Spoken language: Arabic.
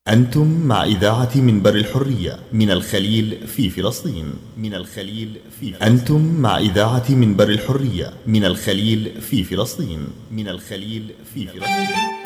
أنتم مع إذاعة منبر الحرية من الخليل في فلسطين. أنتم مع إذاعة منبر الحرية من الخليل في فلسطين.